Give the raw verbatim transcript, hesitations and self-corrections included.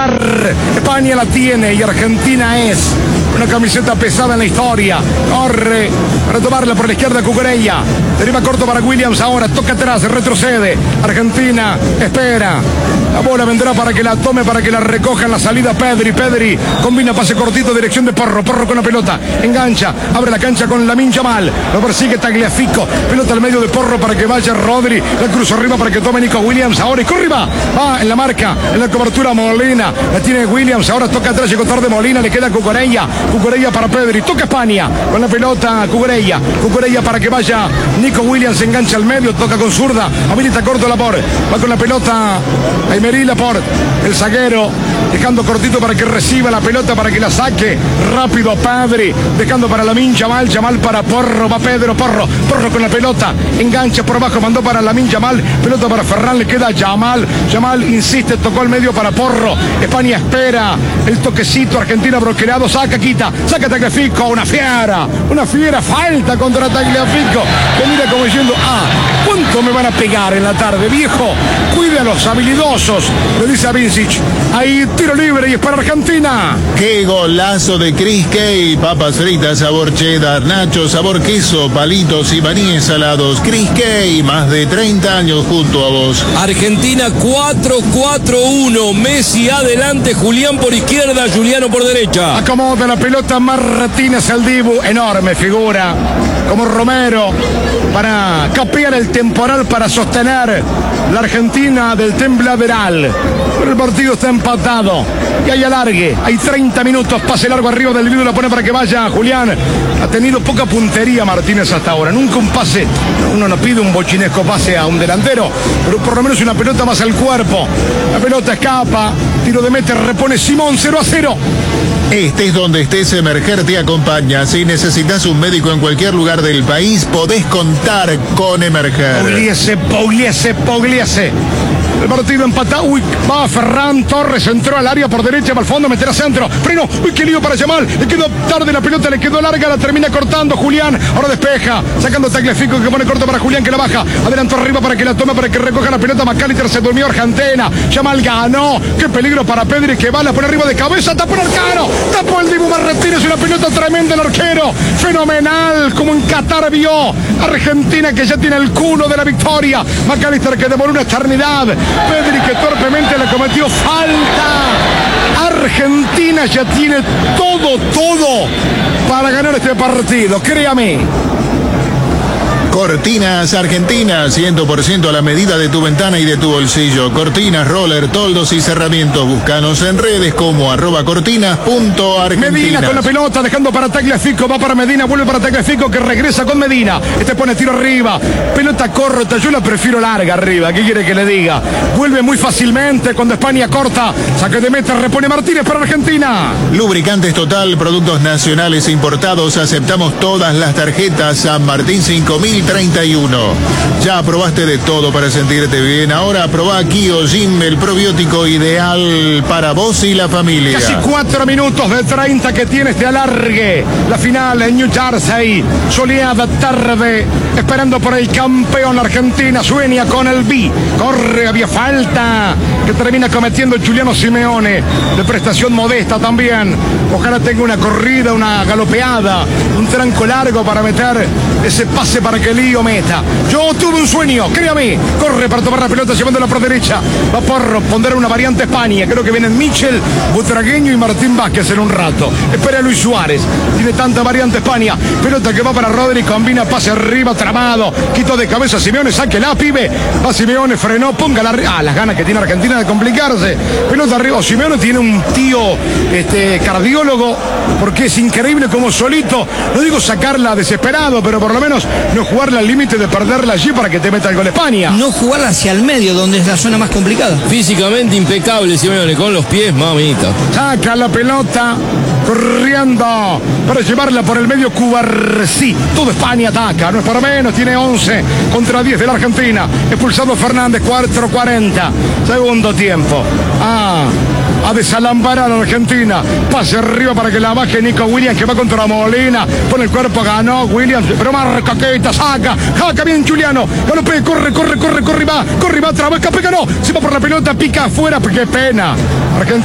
ganar. España la tiene y Argentina es una camiseta pesada en la historia. Corre para tomarla por la izquierda Cucurella. Deriva corto para Williams ahora. Toca atrás, retrocede. Argentina espera. La bola vendrá para que la tome, para que la recoja en la salida Pedri. Pedri combina pase cortito, dirección de Porro. Porro con la pelota. Engancha. Abre la cancha con Lamine Yamal. Lo persigue Tagliafico. Pelota al medio de Porro para que vaya Rodri. La cruz arriba para que tome Nico Williams. Ahora y corre va. Va en la marca. En la cobertura Molina. La tiene Williams. Ahora toca atrás. Llegó tarde Molina. Le queda Cucurella. Cucurella para Pedri. Toca España. Con la pelota Cucurella. Cucurella para que vaya Nico Williams. Engancha al medio. Toca con zurda. Habilita corto Laporte. Va con la pelota Aymeric Laporte. El zaguero. Dejando cortito para que reciba la pelota. Para que la saque rápido Pedri. Dejando para Lamine Yamal. Yamal para Porro. Va Pedro. Porro. Porro con la pelota. Engancha por abajo. Mandó para Lamine Yamal. Pelota para Ferran. Le queda Yamal. Yamal insiste. Tocó al medio para Porro. España espera. El toquecito. Argentina bloqueado. Saca, quita. Saca Tagliafico. Una fiera. Una fiera. Falta contra Tagliafico. Que mira como diciendo, ah, ¿cuánto me van a pegar en la tarde, viejo? Cuide a los habilidosos. Le dice a Vincic. Ahí tiro libre y es para Argentina. ¡Qué golazo de Chris Kay! Papas fritas, sabor cheddar, nachos, sabor queso, palitos y maníes salados. Chris Kay, más de treinta años junto a vos. Argentina cuatro cuatro uno. Messi adelante, Julián por izquierda, Juliano por derecha. Acomoda la pelota Martínez, el Dibu. Enorme figura. Como Romero. Para capear el temporal, para sostener la Argentina del tembladeral. Pero el partido está empatado. Y hay alargue. Hay treinta minutos. Pase largo arriba del Dibu. Lo pone para que vaya Julián. Ha tenido poca puntería Martínez hasta ahora. Nunca un pase. Uno no pide un bochinesco pase a un delantero. Pero por lo menos una pelota más al cuerpo. La pelota escapa. Tiro de meta. Repone Simón. cero a cero. Estés donde estés, Emerger te acompaña. Si necesitas un médico en cualquier lugar del país, podés contar con Emerger. Pugliese, Pugliese, Pugliese. El partido empatado. Uy, va Ferran Torres. Entró al área por derecha, va al fondo, meterá centro. Freno. Uy, qué lío para Yamal. Le quedó tarde la pelota, le quedó larga. La termina cortando Julián. Ahora despeja. Sacando Tagliafico que pone corto para Julián que la baja. Adelantó arriba para que la tome, para que recoja la pelota. McAllister se durmió Argentina. Yamal ganó. Qué peligro para Pedri que va. La pone arriba de cabeza. Tapó el arcano. Tapó el Dibu Martínez. Una pelota tremenda el arquero. Fenomenal. Como en Qatar vio. Argentina que ya tiene el culo de la victoria. McAllister que demoró una eternidad. Pedri que torpemente le cometió falta. Argentina ya tiene todo, todo para ganar este partido, créame. Cortinas Argentina, cien por ciento a la medida de tu ventana y de tu bolsillo. Cortinas, roller, toldos y cerramientos. Búscanos en redes como arroba cortinas punto argentina. Medina con la pelota, dejando para Tagliafico. Va para Medina, vuelve para Tagliafico que regresa con Medina. Este pone tiro arriba. Pelota corta, yo la prefiero larga arriba. ¿Qué quiere que le diga? Vuelve muy fácilmente cuando España corta. Saque de meta, repone Martínez para Argentina. Lubricantes Total, productos nacionales importados. Aceptamos todas las tarjetas. San Martín cinco mil treinta y uno. Ya probaste de todo para sentirte bien. Ahora probá Kyojin, el probiótico ideal para vos y la familia. Casi cuatro minutos de treinta que tiene este alargue. La final en New Jersey. Soleada tarde. Esperando por el campeón. Argentina sueña con el B. Corre, había falta. Que termina cometiendo Giuliano Simeone. De prestación modesta también. Ojalá tenga una corrida, una galopeada. Un tranco largo para meter ese pase para que Lío meta. Yo tuve un sueño, créame. Corre para tomar la pelota llevándola por derecha. Va por pondrá una variante España. Creo que vienen Michel, Butragueño y Martín Vázquez en un rato. Espera a Luis Suárez. Tiene tanta variante España. Pelota que va para Rodri. Combina pase arriba, tramado. Quito de cabeza Simeone. Sáquela, pibe. Va Simeone, frenó. Póngala arriba. Ah, las ganas que tiene Argentina de complicarse. Pelota arriba. Simeone tiene un tío este, cardiólogo. Porque es increíble como solito. No digo sacarla desesperado, pero por lo menos no jugarla al límite de perderla allí para que te meta el gol España. No jugarla hacia el medio, donde es la zona más complicada. Físicamente impecable, Simeone, con los pies, mamita. Saca la pelota, corriendo para llevarla por el medio Cubarsí. Todo España ataca, no es para menos, tiene once contra diez de la Argentina. Expulsado Fernández, cuatro cuarenta. Segundo tiempo. Ah, a desalambar a la Argentina. Pase arriba para que la baje Nico Williams, que va contra Molina. Pone el cuerpo, ganó Williams, pero marca, quita, saca. Jaca bien Giuliano. Galopé, corre, corre, corre, corre, va. Corre, va, trabaja, pega, no. Se va por la pelota, pica afuera, qué pena. Argentina.